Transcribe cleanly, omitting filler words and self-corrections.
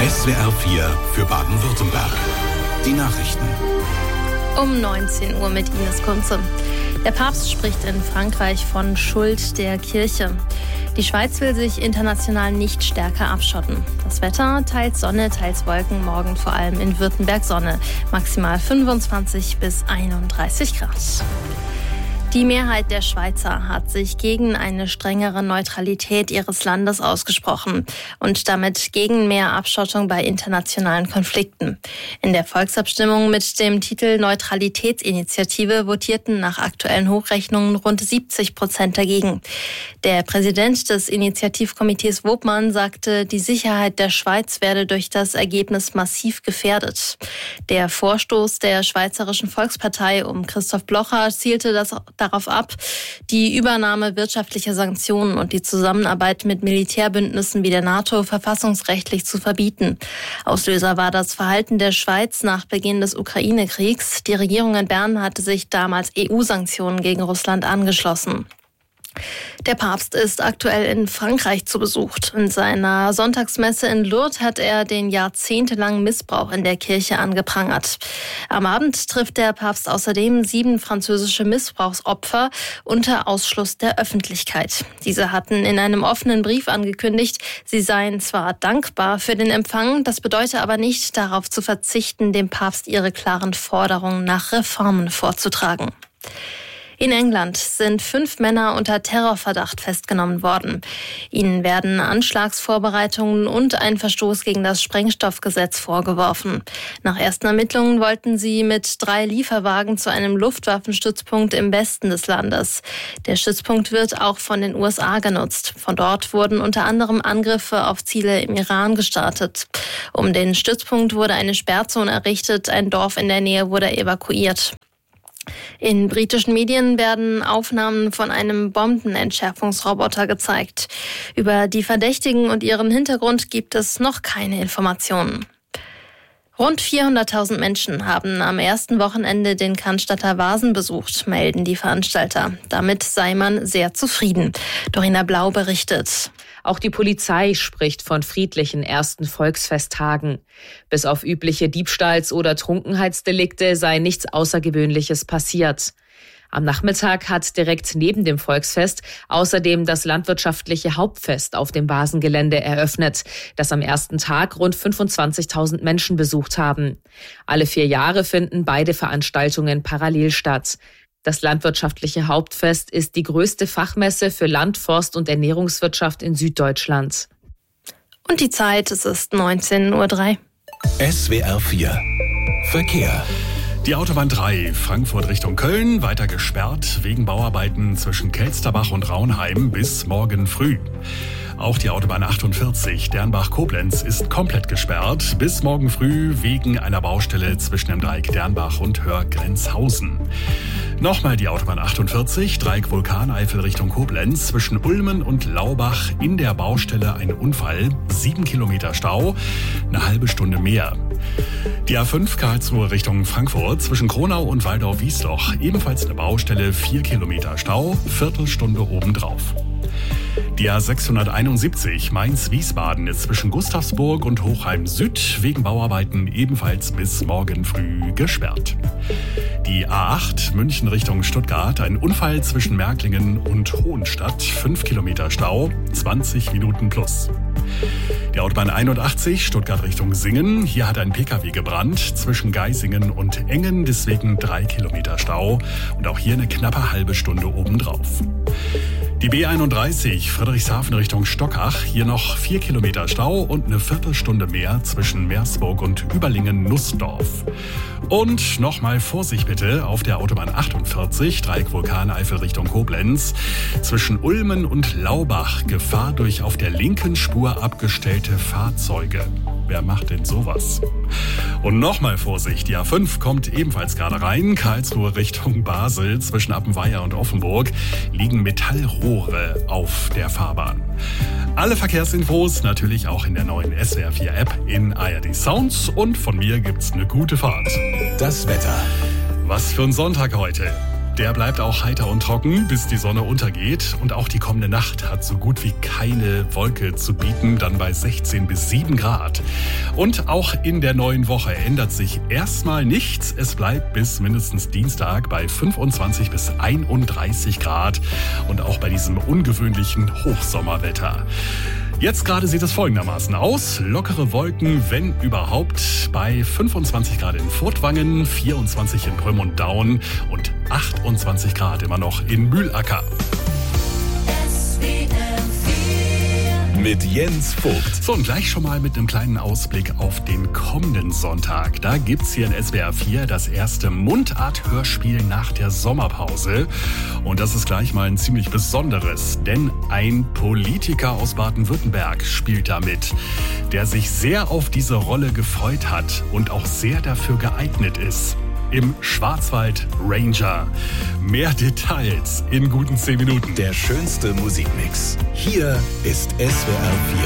SWR 4 für Baden-Württemberg. Die Nachrichten. Um 19 Uhr mit Ines Kunze. Der Papst spricht in Frankreich von Schuld der Kirche. Die Schweiz will sich international nicht stärker abschotten. Das Wetter, teils Sonne, teils Wolken, morgen vor allem in Württemberg Sonne. Maximal 25 bis 31 Grad. Die Mehrheit der Schweizer hat sich gegen eine strengere Neutralität ihres Landes ausgesprochen und damit gegen mehr Abschottung bei internationalen Konflikten. In der Volksabstimmung mit dem Titel Neutralitätsinitiative votierten nach aktuellen Hochrechnungen rund 70% dagegen. Der Präsident des Initiativkomitees Wobmann sagte, die Sicherheit der Schweiz werde durch das Ergebnis massiv gefährdet. Der Vorstoß der Schweizerischen Volkspartei um Christoph Blocher zielte darauf ab, die Übernahme wirtschaftlicher Sanktionen und die Zusammenarbeit mit Militärbündnissen wie der NATO verfassungsrechtlich zu verbieten. Auslöser war das Verhalten der Schweiz nach Beginn des Ukraine-Kriegs. Die Regierung in Bern hatte sich damals EU-Sanktionen gegen Russland angeschlossen. Der Papst ist aktuell in Frankreich zu Besuch. In seiner Sonntagsmesse in Lourdes hat er den jahrzehntelangen Missbrauch in der Kirche angeprangert. Am Abend trifft der Papst außerdem 7 französische Missbrauchsopfer unter Ausschluss der Öffentlichkeit. Diese hatten in einem offenen Brief angekündigt, sie seien zwar dankbar für den Empfang, das bedeute aber nicht, darauf zu verzichten, dem Papst ihre klaren Forderungen nach Reformen vorzutragen. In England sind 5 Männer unter Terrorverdacht festgenommen worden. Ihnen werden Anschlagsvorbereitungen und ein Verstoß gegen das Sprengstoffgesetz vorgeworfen. Nach ersten Ermittlungen wollten sie mit 3 Lieferwagen zu einem Luftwaffenstützpunkt im Westen des Landes. Der Stützpunkt wird auch von den USA genutzt. Von dort wurden unter anderem Angriffe auf Ziele im Iran gestartet. Um den Stützpunkt wurde eine Sperrzone errichtet, ein Dorf in der Nähe wurde evakuiert. In britischen Medien werden Aufnahmen von einem Bombenentschärfungsroboter gezeigt. Über die Verdächtigen und ihren Hintergrund gibt es noch keine Informationen. Rund 400.000 Menschen haben am ersten Wochenende den Cannstatter Vasen besucht, melden die Veranstalter. Damit sei man sehr zufrieden. Dorina Blau berichtet. Auch die Polizei spricht von friedlichen ersten Volksfesttagen. Bis auf übliche Diebstahls- oder Trunkenheitsdelikte sei nichts Außergewöhnliches passiert. Am Nachmittag hat direkt neben dem Volksfest außerdem das landwirtschaftliche Hauptfest auf dem Vasengelände eröffnet, das am ersten Tag rund 25.000 Menschen besucht haben. Alle 4 Jahre finden beide Veranstaltungen parallel statt. Das landwirtschaftliche Hauptfest ist die größte Fachmesse für Land-, Forst- und Ernährungswirtschaft in Süddeutschland. Und die Zeit, es ist 19:03 Uhr. SWR 4 Verkehr. Die Autobahn 3, Frankfurt Richtung Köln, weiter gesperrt wegen Bauarbeiten zwischen Kelsterbach und Raunheim bis morgen früh. Auch die Autobahn 48, Dernbach-Koblenz, ist komplett gesperrt bis morgen früh wegen einer Baustelle zwischen dem Dreieck Dernbach und Hörgrenzhausen. Nochmal die Autobahn 48, Dreieck Vulkaneifel Richtung Koblenz, zwischen Ulmen und Laubach in der Baustelle ein Unfall, 7 Kilometer Stau, eine halbe Stunde mehr. Die A5 Karlsruhe Richtung Frankfurt, zwischen Kronau und Waldau-Wiesloch, ebenfalls eine Baustelle, 4 Kilometer Stau, Viertelstunde obendrauf. Die A671 Mainz-Wiesbaden ist zwischen Gustavsburg und Hochheim Süd wegen Bauarbeiten ebenfalls bis morgen früh gesperrt. Die A8 München Richtung Stuttgart, ein Unfall zwischen Märklingen und Hohenstadt, 5 Kilometer Stau, 20 Minuten plus. Die Autobahn 81 Stuttgart Richtung Singen, hier hat ein Pkw gebrannt zwischen Geisingen und Engen, deswegen 3 Kilometer Stau und auch hier eine knappe halbe Stunde obendrauf. Die B31 Friedrichshafen Richtung Stockach, hier noch 4 Kilometer Stau und eine Viertelstunde mehr zwischen Meersburg und Überlingen-Nussdorf. Und nochmal Vorsicht bitte auf der Autobahn 48, Dreieck Vulkaneifel Richtung Koblenz. Zwischen Ulmen und Laubach Gefahr durch auf der linken Spur abgestellte Fahrzeuge. Wer macht denn sowas? Und nochmal Vorsicht, die A5 kommt ebenfalls gerade rein. Karlsruhe Richtung Basel, zwischen Appenweier und Offenburg liegen Metallrohre auf der Fahrbahn. Alle Verkehrsinfos natürlich auch in der neuen SWR 4 App in ARD Sounds und von mir gibt's eine gute Fahrt. Das Wetter. Was für ein Sonntag heute. Der bleibt auch heiter und trocken, bis die Sonne untergeht. Und auch die kommende Nacht hat so gut wie keine Wolke zu bieten, dann bei 16 bis 7 Grad. Und auch in der neuen Woche ändert sich erstmal nichts. Es bleibt bis mindestens Dienstag bei 25 bis 31 Grad und auch bei diesem ungewöhnlichen Hochsommerwetter. Jetzt gerade sieht es folgendermaßen aus. Lockere Wolken, wenn überhaupt, bei 25 Grad in Furtwangen, 24 in Prüm und Daun und 28 Grad immer noch in Mühlacker. Mit Jens Vogt. So, und gleich schon mal mit einem kleinen Ausblick auf den kommenden Sonntag. Da gibt's hier in SWR 4 das erste Mundart-Hörspiel nach der Sommerpause. Und das ist gleich mal ein ziemlich besonderes, denn ein Politiker aus Baden-Württemberg spielt da mit, der sich sehr auf diese Rolle gefreut hat und auch sehr dafür geeignet ist. Im Schwarzwald Ranger. Mehr Details in guten 10 Minuten. Der schönste Musikmix. Hier ist SWR 4.